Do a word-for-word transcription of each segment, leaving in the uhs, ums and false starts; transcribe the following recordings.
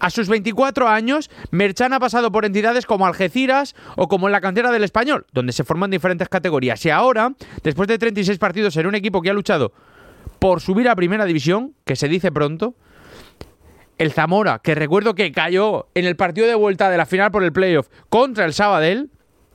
A sus veinticuatro años, Merchan ha pasado por entidades como Algeciras o como en la cantera del Español, donde se forman diferentes categorías. Y ahora, después de treinta y seis partidos en un equipo que ha luchado por subir a Primera División, que se dice pronto, el Zamora, que recuerdo que cayó en el partido de vuelta de la final por el playoff contra el Sabadell,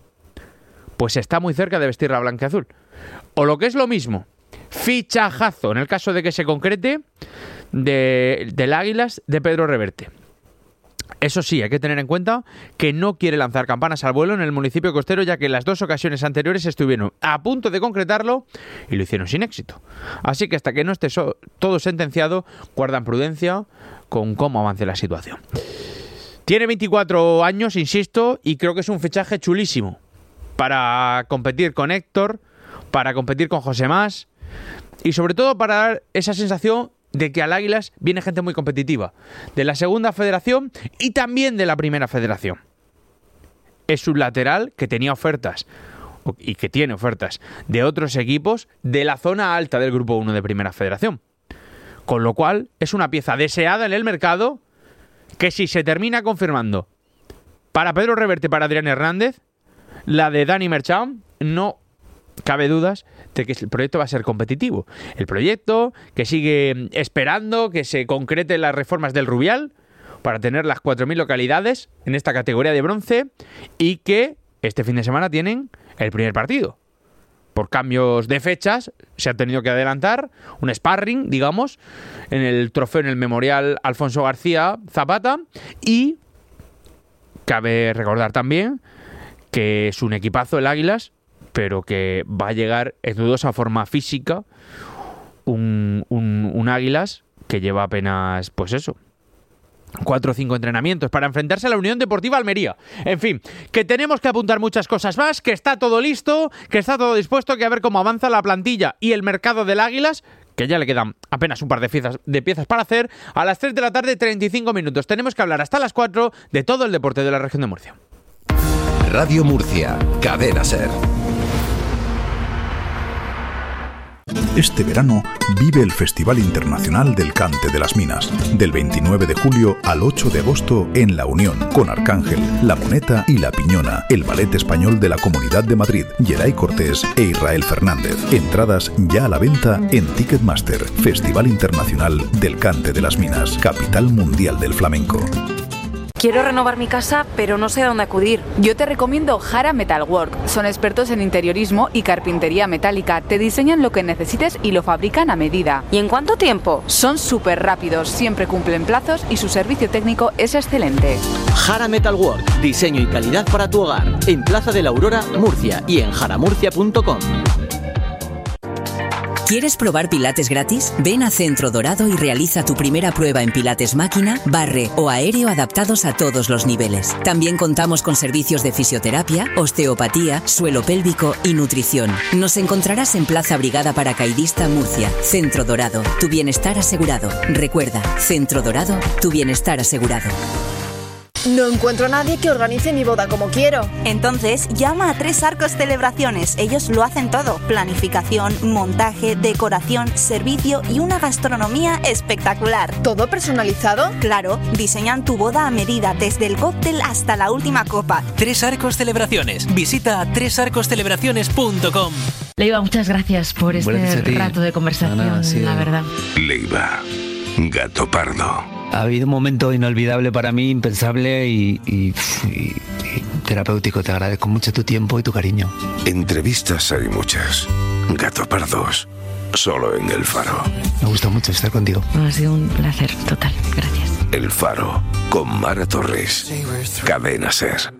pues está muy cerca de vestir la blanquiazul. O lo que es lo mismo, fichajazo, en el caso de que se concrete, de, del Águilas de Pedro Reverte. Eso sí, hay que tener en cuenta que no quiere lanzar campanas al vuelo en el municipio costero, ya que en las dos ocasiones anteriores estuvieron a punto de concretarlo y lo hicieron sin éxito. Así que hasta que no esté so- todo sentenciado, guardan prudencia con cómo avance la situación. Tiene veinticuatro años, insisto, y creo que es un fichaje chulísimo para competir con Héctor, para competir con José Más y sobre todo para dar esa sensación de que al Águilas viene gente muy competitiva, de la segunda federación y también de la primera federación. Es un lateral que tenía ofertas y que tiene ofertas de otros equipos de la zona alta del grupo uno de primera federación. Con lo cual es una pieza deseada en el mercado que si se termina confirmando para Pedro Reverte, para Adrián Hernández, la de Dani Merchan, no cabe dudas de que el proyecto va a ser competitivo. El proyecto que sigue esperando que se concreten las reformas del Rubial para tener las cuatro mil localidades en esta categoría de bronce y que este fin de semana tienen el primer partido. Por cambios de fechas se ha tenido que adelantar un sparring, digamos, en el trofeo, en el Memorial Alfonso García Zapata, y cabe recordar también que es un equipazo el Águilas, pero que va a llegar en dudosa forma física un, un, un Águilas que lleva apenas, pues eso, cuatro o cinco entrenamientos para enfrentarse a la Unión Deportiva Almería. En fin, que tenemos que apuntar muchas cosas más, que está todo listo, que está todo dispuesto, que a ver cómo avanza la plantilla y el mercado del Águilas, que ya le quedan apenas un par de piezas, de piezas para hacer. A las tres de la tarde, treinta y cinco minutos. Tenemos que hablar hasta las cuatro de todo el deporte de la región de Murcia. Radio Murcia, Cadena Ser. Este verano vive el Festival Internacional del Cante de las Minas, del veintinueve de julio al ocho de agosto en La Unión, con Arcángel, La Moneta y La Piñona, el ballet español de la Comunidad de Madrid, Yeray Cortés e Israel Fernández. Entradas ya a la venta en Ticketmaster. Festival Internacional del Cante de las Minas, capital mundial del flamenco. Quiero renovar mi casa, pero no sé a dónde acudir. Yo te recomiendo Jara Metalwork. Son expertos en interiorismo y carpintería metálica. Te diseñan lo que necesites y lo fabrican a medida. ¿Y en cuánto tiempo? Son súper rápidos, siempre cumplen plazos y su servicio técnico es excelente. Jara Metalwork, diseño y calidad para tu hogar. En Plaza de la Aurora, Murcia y en jaramurcia punto com. ¿Quieres probar pilates gratis? Ven a Centro Dorado y realiza tu primera prueba en pilates máquina, barre o aéreo adaptados a todos los niveles. También contamos con servicios de fisioterapia, osteopatía, suelo pélvico y nutrición. Nos encontrarás en Plaza Brigada Paracaidista Murcia. Centro Dorado, tu bienestar asegurado. Recuerda, Centro Dorado, tu bienestar asegurado. No encuentro a nadie que organice mi boda como quiero. Entonces, llama a Tres Arcos Celebraciones. Ellos lo hacen todo. Planificación, montaje, decoración, servicio y una gastronomía espectacular. ¿Todo personalizado? Claro, diseñan tu boda a medida, desde el cóctel hasta la última copa. Tres Arcos Celebraciones. Visita tres arcos celebraciones punto com. Leiva, muchas gracias por este rato de conversación, nada, sí, la verdad. Leiva, gato pardo. Ha habido un momento inolvidable para mí, impensable y, y, y, y terapéutico. Te agradezco mucho tu tiempo y tu cariño. Entrevistas hay muchas. Gato pardos, solo en El Faro. Me gusta mucho estar contigo. Ha sido un placer total. Gracias. El Faro, con Mara Torres. Cadena Ser.